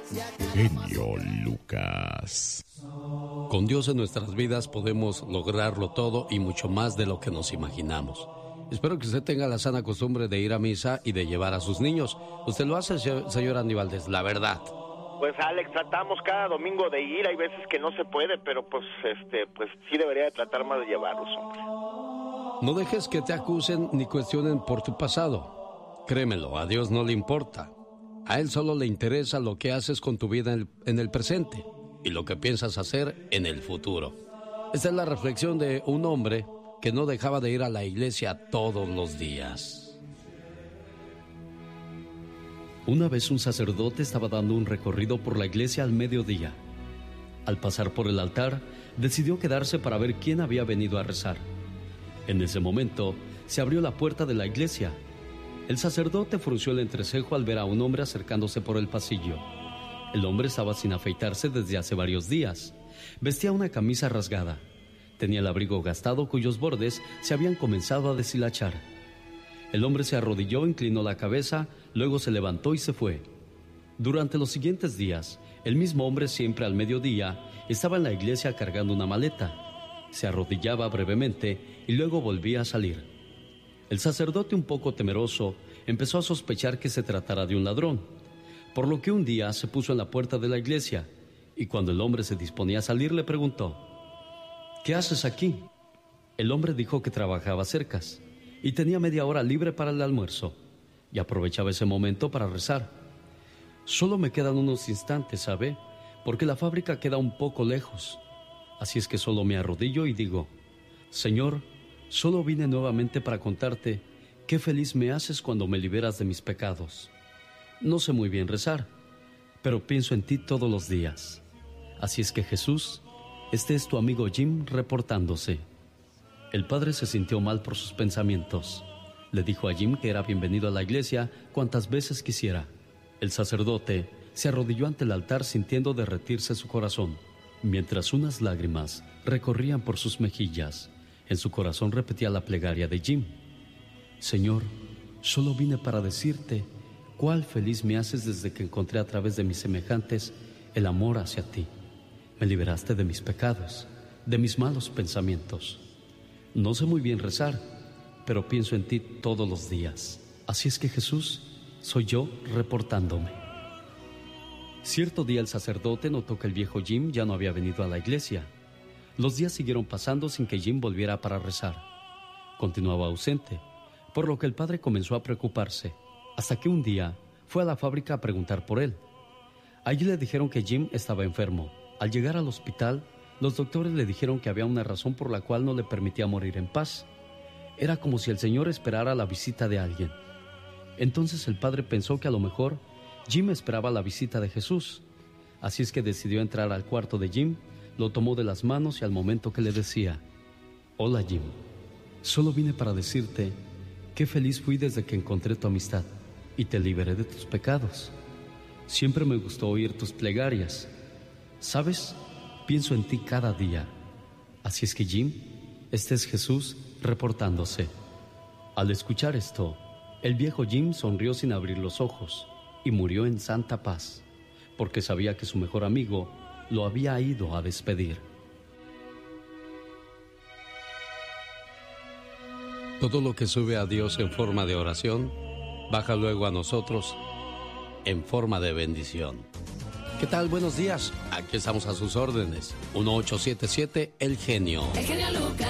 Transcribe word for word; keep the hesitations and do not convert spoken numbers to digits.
Genio Lucas. Con Dios en nuestras vidas podemos lograrlo todo y mucho más de lo que nos imaginamos. Espero que usted tenga la sana costumbre de ir a misa y de llevar a sus niños. ¿Usted lo hace, señor Andy Valdés? La verdad. Pues Alex, tratamos cada domingo de ir, hay veces que no se puede, pero pues este, pues sí debería de tratar más de llevarlos, hombre. No dejes que te acusen ni cuestionen por tu pasado. Créemelo, a Dios no le importa. A Él solo le interesa lo que haces con tu vida en el, en el presente y lo que piensas hacer en el futuro. Esta es la reflexión de un hombre que no dejaba de ir a la iglesia todos los días. Una vez un sacerdote estaba dando un recorrido por la iglesia al mediodía. Al pasar por el altar, decidió quedarse para ver quién había venido a rezar. En ese momento, se abrió la puerta de la iglesia. El sacerdote frunció el entrecejo al ver a un hombre acercándose por el pasillo. El hombre estaba sin afeitarse desde hace varios días. Vestía una camisa rasgada. Tenía el abrigo gastado cuyos bordes se habían comenzado a deshilachar. El hombre se arrodilló, inclinó la cabeza, luego se levantó y se fue. Durante los siguientes días, el mismo hombre siempre al mediodía estaba en la iglesia cargando una maleta. Se arrodillaba brevemente y luego volvía a salir. El sacerdote, un poco temeroso, empezó a sospechar que se tratara de un ladrón, por lo que un día se puso en la puerta de la iglesia y cuando el hombre se disponía a salir le preguntó: ¿qué haces aquí? El hombre dijo que trabajaba cercas y tenía media hora libre para el almuerzo y aprovechaba ese momento para rezar. Solo me quedan unos instantes, ¿sabe? Porque la fábrica queda un poco lejos. Así es que solo me arrodillo y digo: Señor, solo vine nuevamente para contarte qué feliz me haces cuando me liberas de mis pecados. No sé muy bien rezar, pero pienso en ti todos los días. Así es que Jesús, este es tu amigo Jim reportándose. El padre se sintió mal por sus pensamientos. Le dijo a Jim que era bienvenido a la iglesia cuantas veces quisiera. El sacerdote se arrodilló ante el altar sintiendo derretirse su corazón, mientras unas lágrimas recorrían por sus mejillas. En su corazón repetía la plegaria de Jim: Señor, solo vine para decirte cuál feliz me haces desde que encontré a través de mis semejantes el amor hacia ti. Me liberaste de mis pecados, de mis malos pensamientos. No sé muy bien rezar, pero pienso en ti todos los días. Así es que Jesús, soy yo reportándome. Cierto día el sacerdote notó que el viejo Jim ya no había venido a la iglesia. Los días siguieron pasando sin que Jim volviera para rezar. Continuaba ausente, por lo que el padre comenzó a preocuparse, hasta que un día fue a la fábrica a preguntar por él. Allí le dijeron que Jim estaba enfermo. Al llegar al hospital, los doctores le dijeron que había una razón por la cual no le permitía morir en paz. Era como si el Señor esperara la visita de alguien. Entonces el padre pensó que a lo mejor Jim esperaba la visita de Jesús. Así es que decidió entrar al cuarto de Jim, lo tomó de las manos y al momento que le decía: Hola Jim, solo vine para decirte qué feliz fui desde que encontré tu amistad y te liberé de tus pecados. Siempre me gustó oír tus plegarias. ¿Sabes? Pienso en ti cada día. Así es que Jim, este es Jesús reportándose. Al escuchar esto, el viejo Jim sonrió sin abrir los ojos y murió en santa paz, porque sabía que su mejor amigo lo había ido a despedir. Todo lo que sube a Dios en forma de oración, baja luego a nosotros en forma de bendición. ¿Qué tal? Buenos días. Aquí estamos a sus órdenes. uno ocho siete siete El Genio. El Genio Lucas.